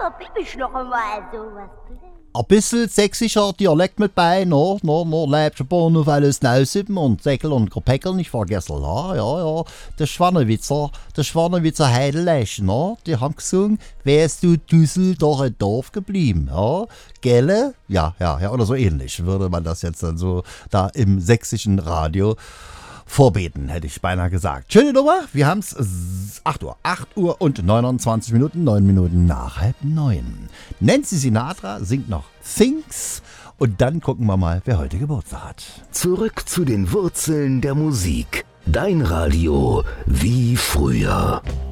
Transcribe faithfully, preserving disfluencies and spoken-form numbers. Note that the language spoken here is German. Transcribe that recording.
da bin ich noch einmal sowas. Ein bisschen sächsischer Dialekt mit bei, no, no, no, lebst ein paar noch alles Nausippen und Säckel und Gepäckel nicht vergessen, ja, ja, ja. Der Schwannewitzer, der Schwannewitzer Heideläsch, no, die haben gesungen, wärst du Düsseldorf ein Dorf geblieben, ja, gelle? Ja, ja, ja, oder so ähnlich würde man das jetzt dann so da im sächsischen Radio vorbeten, hätte ich beinahe gesagt. Schöne Nummer, wir haben es acht Uhr, acht Uhr und neunundzwanzig Minuten, neun Minuten nach halb neun. Nancy Sinatra singt noch Things und dann gucken wir mal, wer heute Geburtstag hat. Zurück zu den Wurzeln der Musik. Dein Radio wie früher.